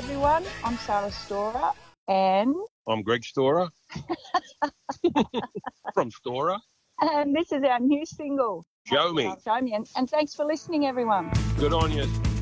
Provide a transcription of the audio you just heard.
everyone. I'm Sarah Storer and I'm Greg Storer from Storer. this is our new single. Show me. Show me. And thanks for listening, everyone. Good on you.